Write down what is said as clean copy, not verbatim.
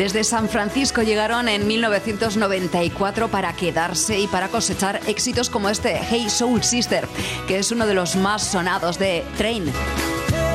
Desde San Francisco llegaron en 1994 para quedarse y para cosechar éxitos como este Hey Soul Sister, que es uno de los más sonados de Train.